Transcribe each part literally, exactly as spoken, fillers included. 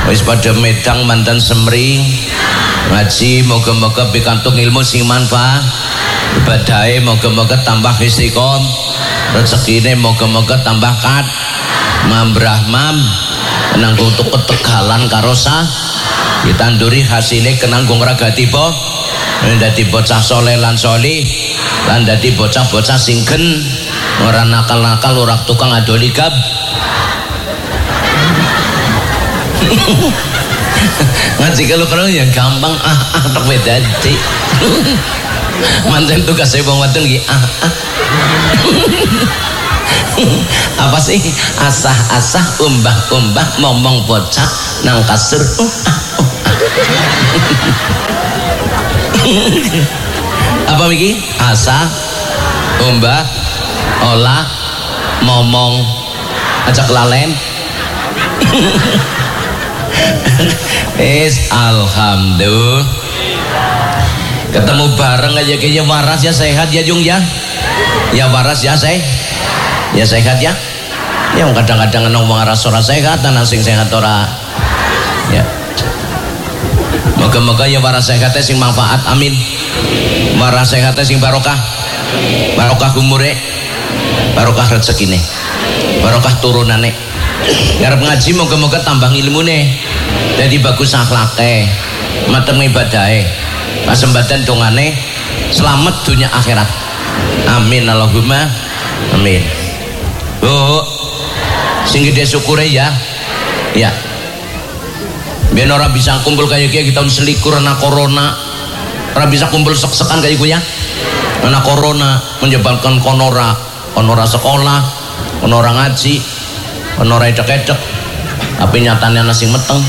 Wis padha medang mantan semring ngaji moga-moga pikantuk ilmu sing manfaat, ibadahe moga-moga tambah istiqom, rezekine moga-moga tambah kat mambrahmam nanggung untuk ketegalan karosa ditanduri hasilnya kenanggung raga tiba dadi bocah soleh lan solih lan dadi bocah-bocah singgen ora nakal-nakal ora tukang adoli gab. Ngaji kalau kalau ya gampang ah ah tak beda dadi manten tugasnya wong wadon iki ah ah apa sih asah-asah umbah-umbah ngomong bocah nang kasur uh, ah, uh, ah. Apa iki asah umbah olah ngomong ajak lalen. Is alhamdulillah ketemu bareng aja kayaknya waras ya sehat ya Jung ya ya waras ya saya ya sehat ya yang kadang-kadang ngomong waras ora sehat dan sing sehat ora ya moga-moga ya waras sehatnya sing manfaat amin waras sehatnya sing barokah barokah umure barokah rezekine barokah turunane ngarep ngaji moga-moga tambah ilmune jadi bagus akhlake mateng ibadahe pasembatan dongane selamat dunia akhirat amin Allahumma amin. Bu sing gede syukure ya ya biar orang bisa kumpul kayak gini tahun selikur karena corona orang bisa kumpul sek-sekan kayak gue ya karena corona menyebabkan konora konora sekolah konora ngaji konora edek-edek tapi nyatanya nasi meteng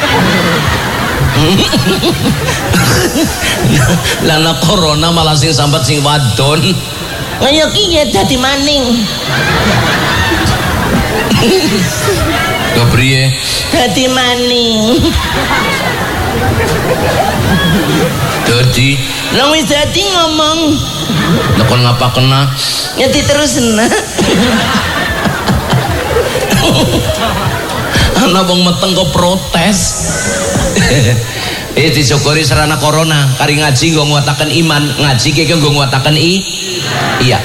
lana corona malah sing sambat sing wadon kaya ki ya dadi maning kepriye dadi maning dadi nang wis dadi ngomong nek kon ngapa kena nyeti terus enak ana wong meteng kok protes. Eh disyukuri sarana corona kari ngaji nggo nguataken iman ngaji ki nggo nguataken i iya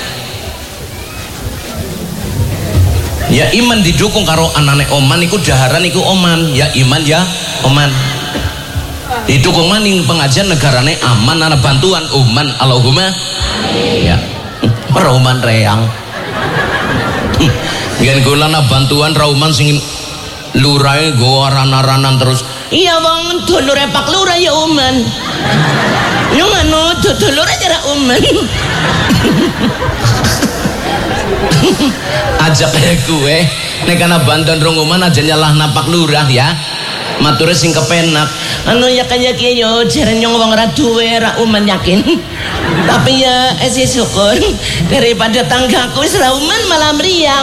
ya iman didukung karo anane oman iku daharan iku oman ya iman ya oman didukung maning pengajian negarane aman ana bantuan uman Allahumma ya ora uman reang yen kula ana bantuan ra uman sing lurahe go aran-aranan terus iya wong dulure Pak Lurah ya uman nyong anu dulure jara uman ajak kayak gue nek ana bantuan rong uman aja nyalah Pak Lurah ya mature sing kepenak anu ya kaya kiye yo jare nyong wong ra duwe ra uman yakin tapi ya esi syukur daripada tanggaku wis ra uman malah mriyang.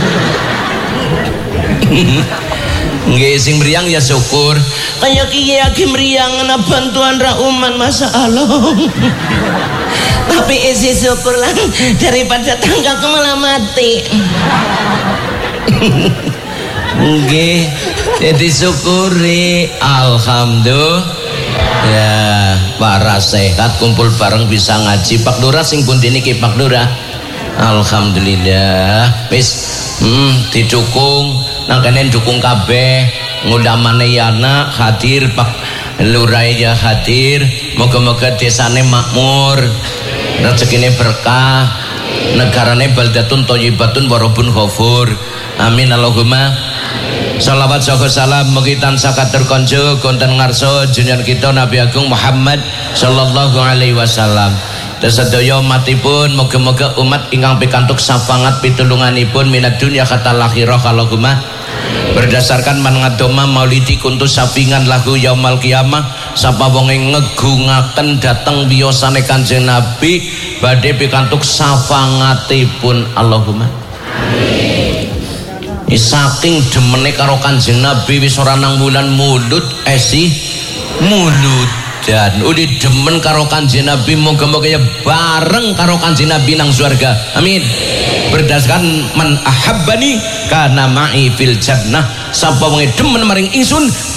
nggih sing mriyang ya syukur kaya kiye aki mriyang ana bantuan ra uman masyaallah tapi isi syukur lah daripada tanggaku malah mati. nggih jadi syukuri alhamdulillah ya waras sehat kumpul bareng bisa ngaji Pak Lurah sing pundi niki Pak Lurah alhamdulillah wis hmm, didukung nang kene dukung kabeh ngundamane yana hadir Pak Lurah ya hadir moga-moga desane makmur rezekine berkah negarane baldatun thayyibatun warabun ghafur amin Allahumma salawat saha salam mugi tansah katur konco konten ngarsa jenengan kita Nabi Agung Muhammad sallallahu alaihi wasallam sedaya umatipun moga-moga umat ingkang pikantuk safangat pitulunganipun minad dunya katal akhirah Allahumma berdasarkan mangadoma maulidi kuntus safingan lahu yaumal qiyamah sapa wong ngegungaken dateng biyosane Kanjeng Nabi badhe pikantuk safangatipun Allahumma amin. Saking demene karo Kanjeng Nabi wis ora nang wulan mulut esi mulut dan udah demen karo Kanjeng Nabi moga-moga ya bareng karo Kanjeng Nabi nang surga amin. Berdasarkan man ahabbani kana ma'i fil jannah sapa wong demen maring ingsun